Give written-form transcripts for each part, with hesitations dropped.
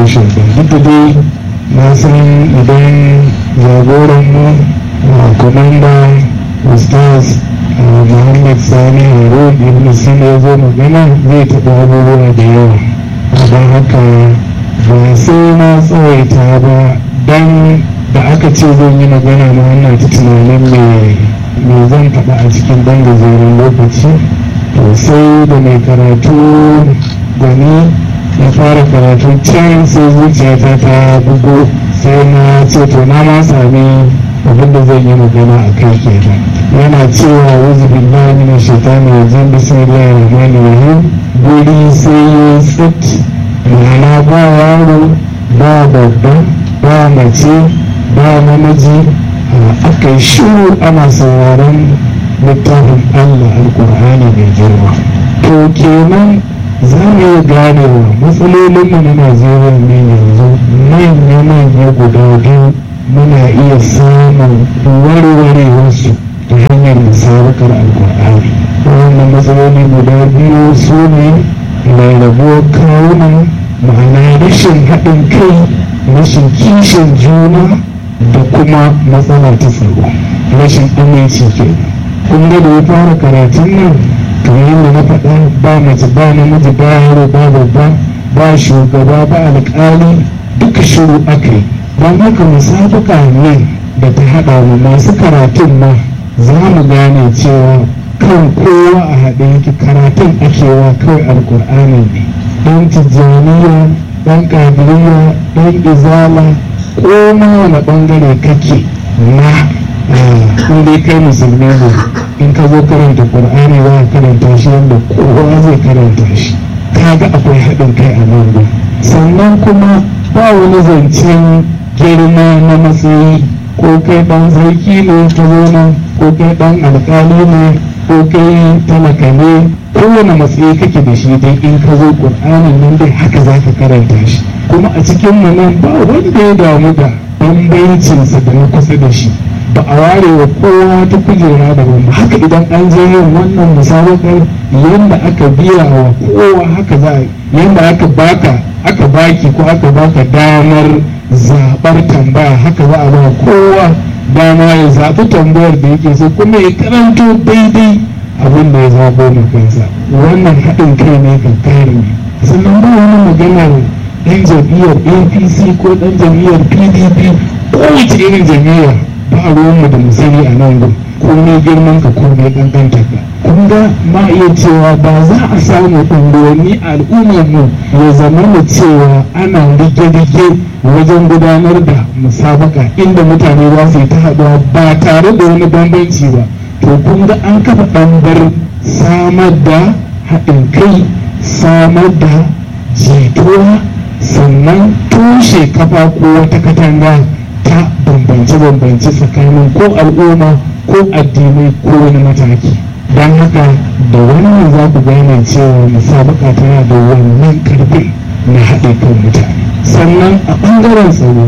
shaidan. Duk da dai na san idan jagoran mu komanda ustaz Muhammad Sani Harun ibn Sina ya zo magana zai taɓa abubuwa da yawa, don haka ba sai na tsawaita ba, don da aka ce zan yi magana na wannan ta tunanin me zan faɗa a cikin ɗan gajeren lokaci. To sai da mai karatu gani ya fara karatu can sai zuciyata ta bugo, sai na ce to na ma sami abin da zan yi magana a kai kenan. Yana cewa wuzu billahi minash shaitani rajim bismillahir rahmanir rahim. Guri sai ya tsit, ma'ana ba yaro ba babba ba mace ba namiji, aka yi shiru ana sauraron littafin Allah alkur'ani mai girma. To kenan za mu yi ganewa matsalolinmu na Najeriya ne yanzu manya-manya guda biyu muna iya samun warwarewarsu ta hanyar musabakar alkur'ani. Wannan matsaloli guda biyu su ne rarrabuwar kawuna, ma'ana rashin haɗin kai, rashin kishin juna, da kuma matsala ta tsaro, rashin aminci kenan. Kun ga da ya fara karatun nan kamar yadda na faɗa, ba mace ba namiji ba yaro ba babba ba shugaba ba alƙali, duka shiru aka yi. Don haka musabaka ne da ta haɗa mu masu karatun ma za mu gane cewa kan kowa a haɗe yake, karatun akewa kawai alƙur'ani ne. ɗan tijjaniya, ɗan ƙadiriya, ɗan izala, ko ma wani ɓangare kake na in dai kai musulmi ne, in ka zo karanta Qur'ani za ka karanta shi yadda kowa zai karanta shi. Kaga akwai haɗin kai a nan gun. Sannan kuma ba wani zancen girma na matsayi, ko kai ɗan sarki ne ta zo nan, ko kai ɗan alƙali ne, ko kai talaka ne, kowane matsayi kake da shi dai in ka zo Qur'anin nan dai haka za ka karanta shi. Kuma a cikin mu nan ba wanda ya damu da bambancinsa da na kusa da shi, ba a ware wa kowa ta kujera daban ba. Haka idan an je yin wannan musabakar yadda aka biya wa kowa haka za a, yadda aka baki ko aka baka damar zaɓar tambaya, haka za a ba kowa dama ya zaɓi tambayar da yake so kuma ya karanto daidai abin da ya zaɓo ma kansa. Wannan haɗin kai ne kan kare ne. Sannan ba wani maganar ɗan jam'iyyar APC ko ɗan jam'iyyar PDP ko wace irin jam'iyya, ba a ruwanmu da mu sani a nan gun, komai girman ka komai ƙanƙanta ka. Kun ga ma iya cewa ba za a samu unguwanni a al'ummar mu ya zama da cewa ana rige-rige wajen gudanar da musabaka inda mutane za su yi ta haɗuwa ba tare da wani bambanci ba. To kun ga an kafa ɗanbar samar da haɗin kai, samar da jituwa, sannan toshe kafa ko wata katanga ta bambance-bambance tsakanin ko al'umma ko addinai ko wani mataki. Don haka da wannan za ku gane cewa musabaka tana da wannan karfi na haɗe kan mutane. Sannan a ɓangaren tsaro,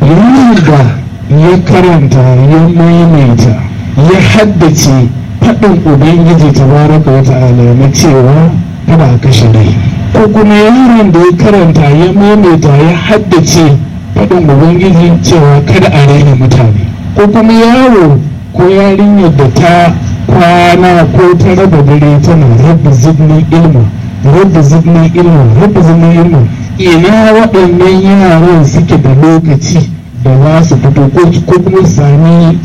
yadda ya karanta ya maimaita ya haddace faɗin Ubangiji tabaraka wa ta'ala na cewa kada a kashe rai, ko kuma yaron da ya karanta ya maimaita ya haddace faɗin Ubangiji cewa kada a raina mutane, ko kuma yaro ko yarinyar da ta kwana ko ta raba dare tana rabbi zidni ilma, rabbi zidni ilma, rabbi zidni ilma. Ina waɗannan yaran suke da lokaci da za su fito ko kuma sami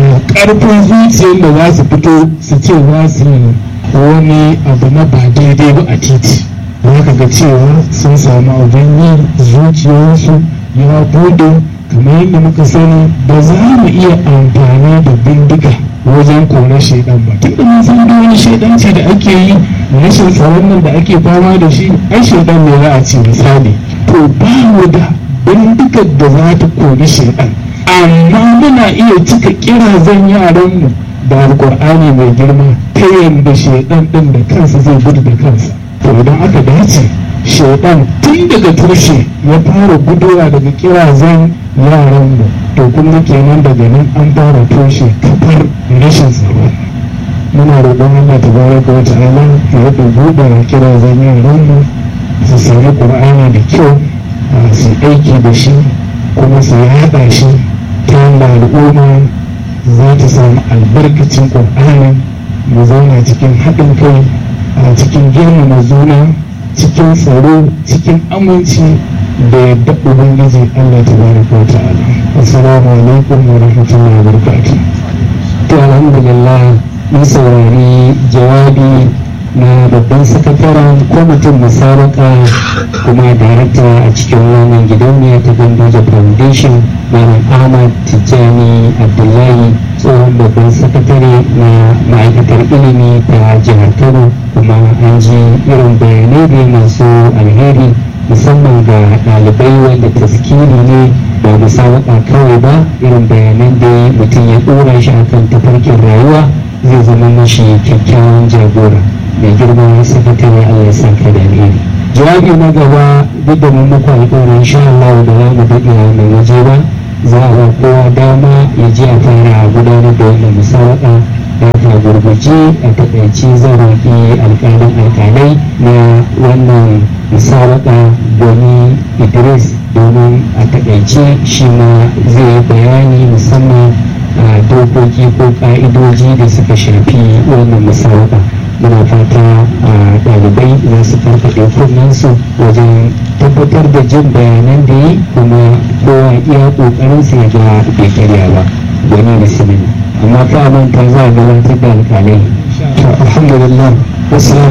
ƙarfin zuciyar da za su fito su ce za su yi wani abu na ba daidai ba a titi. Za ka ga cewa sun samu abin yi, zuciyarsu ya bude. Kamar yadda muka sani ba za mu iya amfani da bindiga wajen korar shaidan ba, tun da mun san da wani shaidanci da ake yi, rashin tsaron nan da ake fama da shi, ai shaidan ne za a ce misali. To ba mu da bindigar da za ta kori shaidan, amma muna iya cika kirazan yaranmu da alkur'ani mai girma ta yadda shaidan ɗin da kansa zai gudu da kansa. To idan aka dace shaidan tun daga tushe ya fara gudowa daga kirazan yaranmu, to kuma kenan daga nan an fara toshe kafar rashin tsaro. Muna roƙon Allah tabaraka wa ta'ala ya rika buɗe kirazan yaranmu su sami ƙur'ani da kyau, su aiki da shi kuma su yaɗa shi ta yadda al'umma za ta samu albarkacin ƙur'ani, mu zauna cikin haɗin kai, a cikin girmama juna, cikin tsaro, cikin aminci da yadda ubangiji Allah tabaraka wa ta'ala. Assalamu alaikum wa rahmatullahi wa barakatuh. To alhamdulillah mun saurari jawabi na babban sakataren kwamitin musabaka kuma darakta a cikin wannan gidauniya ta Ganduje Foundation, Malam Ahmad Tijjani Abdullahi, tsohon babban sakatare na ma'aikatar ilimi ta jihar Kano, kuma an ji irin bayanai da masu alheri musamman ga ɗalibai wanda taskiri ne ba musabaka kawai ba, irin bayanan da mutum ya ɗora shi akan tafarkin rayuwa zai zama mashi kyakkyawan jagora. Mai girma sakatare Allah ya saka da alheri. Jawabi na gaba duk da mun muku alƙawarin insha Allah da za mu daɗe wannan waje ba, za a ba kowa dama ya ji a fara gudanar da wannan musabaka. Da ta gurguje a taƙaice zan roƙi alƙalai na wannan musabaka Gwani Idris domin a taƙaice shi ma zai bayani musamman a dokoki ko ƙa'idoji da suka shafi wannan musabaka. Muna fata ɗalibai za su farfaɗe kunnensu wajen tabbatar da jin bayanan da yi, kuma kowa iya ƙoƙarinsa ya ga bai karya ba. Gwani da sinina amma fa manta za a gabatar da alƙalai. Alhamdulillah, wasu